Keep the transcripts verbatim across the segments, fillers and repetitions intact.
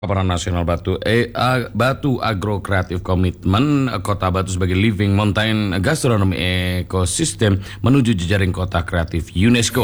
Paparan Nasional Batu eh, uh, Batu Agro Kreatif Komitmen Kota Batu sebagai Living Mountain Gastronomy Ecosystem menuju jejaring Kota Kreatif UNESCO.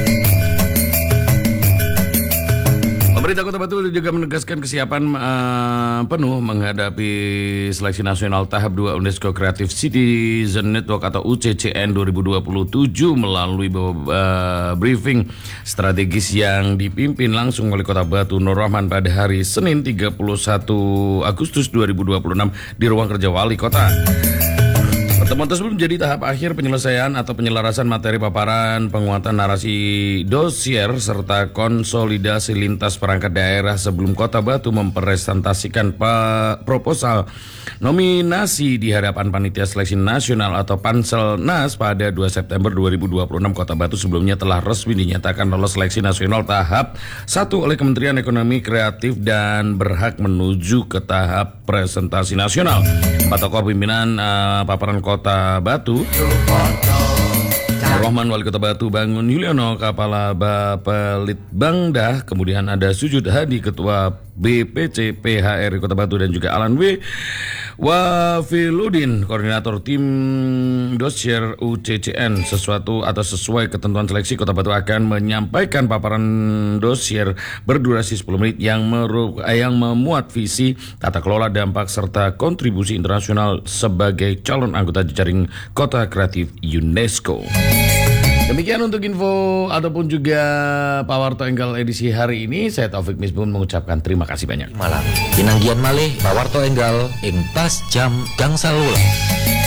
Pemerintah Kota Batu juga menegaskan kesiapan uh, penuh menghadapi seleksi nasional tahap dua UNESCO Creative Citizen Network atau U C C N dua ribu dua puluh tujuh melalui uh, briefing strategis yang dipimpin langsung oleh Kota Batu Nur Rahman pada hari Senin tiga puluh satu Agustus dua ribu dua puluh enam di ruang kerja Wali Kota. Pertemuan tersebut menjadi tahap akhir penyelesaian atau penyelarasan materi paparan, penguatan narasi dosier, serta konsolidasi lintas perangkat daerah sebelum Kota Batu mempresentasikan proposal nominasi di hadapan Panitia Seleksi Nasional atau Panselnas pada dua September dua ribu dua puluh enam. Kota Batu sebelumnya telah resmi dinyatakan lolos seleksi nasional tahap satu oleh Kementerian Ekonomi Kreatif dan berhak menuju ke tahap presentasi nasional. Empat tokoh pimpinan uh, paparan Kota Batu, Rahman Wali Kota Batu, Bangun Yuliono Kepala Bapelitbangda, kemudian ada Sujud Hadi Ketua B P C P H R Kota Batu, dan juga Alan W. Wafiludin Koordinator Tim Dosier U C C N. Sesuatu atau sesuai ketentuan seleksi, Kota Batu akan menyampaikan paparan dosier berdurasi sepuluh menit yang, meru- yang memuat visi, tata kelola, dampak, serta kontribusi internasional sebagai calon anggota jejaring Kota Kreatif UNESCO. Demikian untuk info ataupun juga Pawarto Enggal edisi hari ini. Saya Taufik Misbun mengucapkan terima kasih banyak. Malam pinanggian malih Pawarto Enggal ing pas jam gangsal ulah.